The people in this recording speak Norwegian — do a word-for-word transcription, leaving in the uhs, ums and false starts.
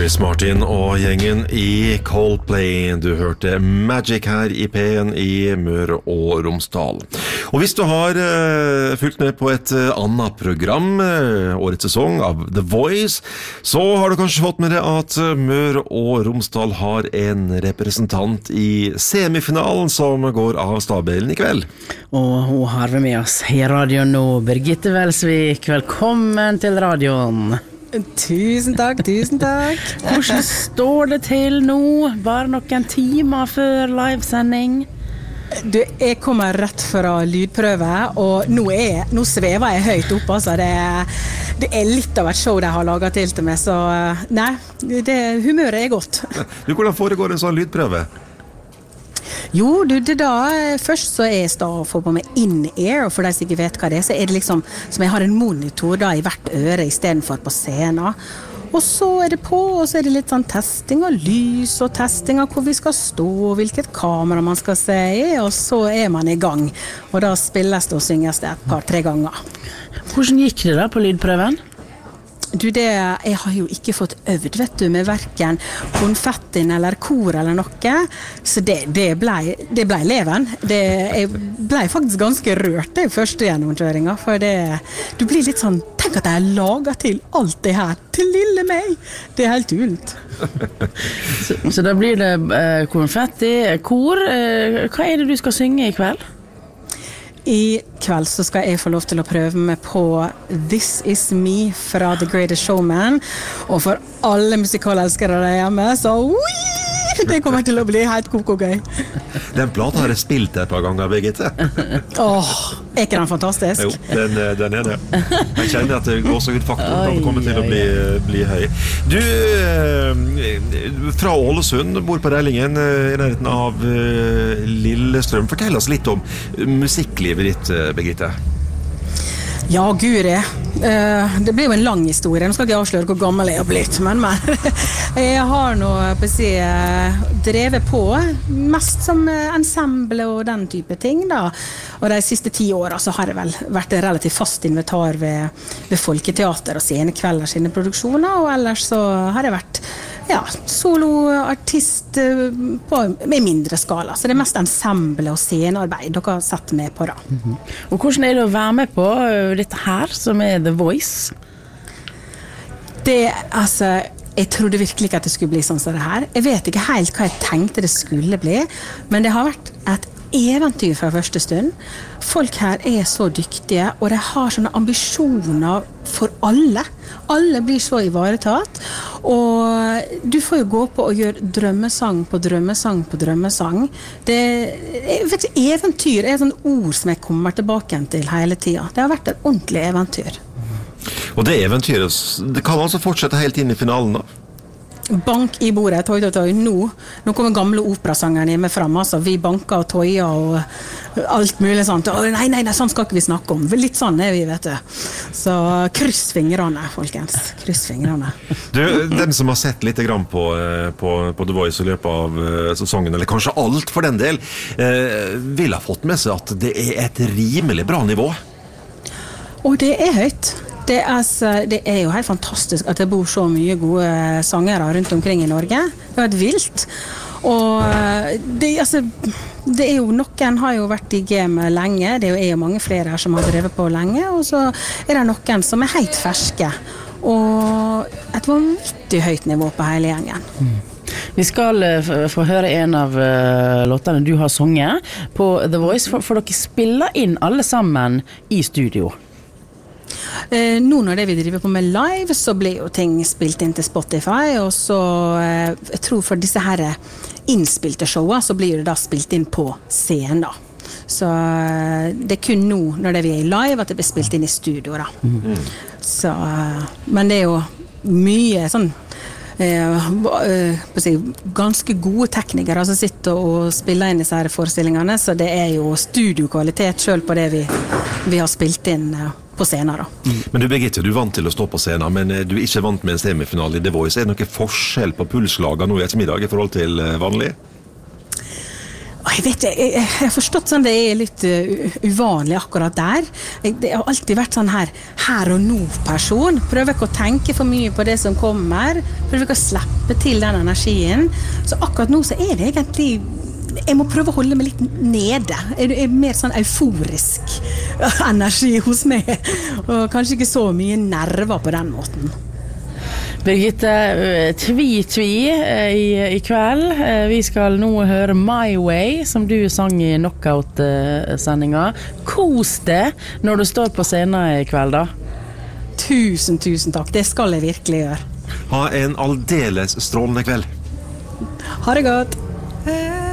Chris Martin og gjengen i Coldplay. Du hørte Magic her i P en i Møre og Romsdal. Og hvis du har uh, fulgt med på et uh, annet program, uh, årets sesong av The Voice, så har du kanskje fått med deg at uh, Møre og Romsdal har en representant i semifinalen som går av stabelen i kveld. Og hun har vi med oss i radio nå, Birgitte Welsvik. Velkommen til radioen. Tusen takk, tusen takk. Hvordan står det til nå, bare noen timer før livesending? Du, jeg kommer rett fra lydprøve, og nå, er, nå svever jeg høyt opp, altså. Det, det er litt av et show de har laget til til meg, så nei, det, humøret er godt. Du, hvordan foregår en sånn lydprøve? Jo, du, det da, først så er jeg da å få på meg in-ear, og for de som ikke vet hva det er, så er det liksom som jeg har en monitor da i hvert øre i stedet for på scenen. Og så er det på, og så er det litt sånn testing av lys, og testing av hvor vi skal stå, og hvilket kamera man skal se i, og så er man i gang. Og da spilles det og synges det et par-tre ganger. Hvordan gikk det da på lydprøven? Du, det, jeg har jo ikke fått øvd, vet du, med hverken konfettin eller kor eller noe, så det, det ble, det ble leven. Det, jeg ble faktisk ganske rørt det første gjennomkjøringen, for det, du blir litt sånn, tenk at jeg lager til alt det her, til lille meg. Det er helt ult. så, så da blir det eh, konfetti, kor. Eh, hva er det du skal synge i kveld? I kveld så skal jeg få lov til å prøve meg på This Is Me fra The Greatest Showman, og for alle musikalelskere der hjemme, så wii, det kommer til å bli helt koko-gøy. Den plata har jeg spilt et par ganger, Birgitte. Åh, er ikke den fantastisk? Jo, den, den er det. Jeg kjenner at det går så ut faktoren kommer til å bli, bli høy. Du, fra Ålesund, bor på Reilingen, i nærheten av Lillestrøm. Fortell oss litt om musikklivet ditt, Birgitte. Ja, guri. Uh, det blir jo en lang historie. Nå skal ikke jeg avsløre hvor gammel jeg har blitt, men, men jeg har nå på å si, drevet på mest som ensemble og den type ting da. Og de siste ti årene så har jeg vel vært relativt fast invitar ved, ved Folketeater og Scenekvelder sine produksjoner, og ellers så har jeg vært ja, soloartist på, med mindre skala. Så det er mest ensemble og scenearbeid dere har sett med på da. Mm-hmm. Og hvordan er det å være med på dette her, som er The Voice? Det, altså, jeg trodde virkelig ikke at det skulle bli sånn som det her. Jeg vet ikke helt hva jeg tenkte det skulle bli, men det har vært et eventyr fra første stund. Folk her er så dyktige, og de har sånne ambisjoner for alle. Alle blir så ivaretatt, og du får jo gå på og gjøre drømmesang på drømmesang på drømmesang. Det er faktisk eventyr, er et sånt ord som jeg kommer tilbake til hele tiden. Det har vært et ordentlig eventyr. Og det eventyret, det kan altså fortsette helt inn i finalen da? Bank i bordet, tøy, tøy, tøy, nå. Nå kommer gamle operasangeren hjemme frem, altså. Vi banker og tøyer og alt mulig sånt. Og nei, nei, nei, sånn skal ikke vi snakke om. Litt sånn er vi, vet du. Så kryss fingrene, folkens. Kryss fingrene. Du, den som har sett litt grann på, på, på The Voice i løpet av sesongen, eller kanskje alt for den del, eh, vil ha fått med seg at det er et rimelig bra nivå. Og det er høyt. Det er, det er jo helt fantastisk at det bor så mye gode sangere rundt omkring i Norge. Det er helt vilt. Og det, altså, det er jo, noen har jo vært i gamet lenge, det er jo mange flere her som har drevet på lenge, og så er det noen som er helt ferske. Og et vanvittig høyt nivå på hele gjengen. Mm. Vi skal uh, få høre en av uh, låtene du har sunget på The Voice, for, for dere spiller inn alle sammen i studio. Eh, nå når det vi driver på med live, så blir jo ting spilt inn til Spotify, og så, eh, jeg tror for disse her innspilte showene, så blir det da spilt inn på scenen. Så eh, det er kun nå når det vi er live, at det blir spilt inn i studio da. Mm. Så, eh, men det er jo mye sånn, eh, eh, si, ganske gode teknikere som sitter og spiller inn disse her forestillingene, så det er jo studiokvalitet selv på det vi, vi har spilt inn eh, på scenen da. Mm. Men du Birgitte, du er vant til å stå på scenen, men du er ikke vant med en semifinale i The Voice. Er det noen forskjell på pulslaget nå i ettermiddag i forhold til vanlig? Jeg vet ikke, jeg, jeg har forstått sånn det er litt uh, uvanlig akkurat der. Jeg, det har alltid vært sånn her, her og nå-person. Prøver ikke å tenke for mye på det som kommer. Prøver ikke å slippe til den energien. Så akkurat nå så er det egentlig, jeg må prøve å holde meg litt nede. Det er mer sånn euforisk energi hos meg. Og kanskje ikke så mye nerver på den måten. Birgitte, tvi-tvi i, i kveld. Vi skal nå høre My Way, som du sang i knockout-sendinga. Kos det når du står på scenen i kveld, da. Tusen, tusen takk. Det skal jeg virkelig gjøre. Ha en aldeles strålende kveld. Ha det godt.